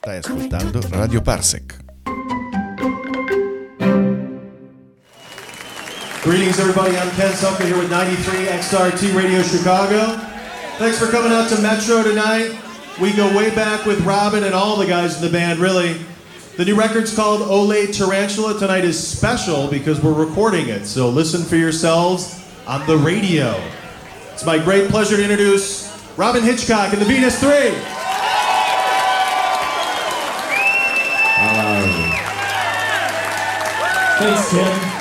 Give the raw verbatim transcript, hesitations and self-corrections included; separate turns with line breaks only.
Stai ascoltando Radio Parsec.
Greetings, everybody. I'm Ken Sumka here with ninety-three X R T Radio Chicago. Thanks for coming out to Metro tonight. We go way back with Robin and all the guys in the band, really. The new record's called Ole Tarantula. Tonight is special because we're recording it, so listen for yourselves on the radio. It's my great pleasure to introduce Robin Hitchcock and the Venus Three.
Hello. Thanks, Ken.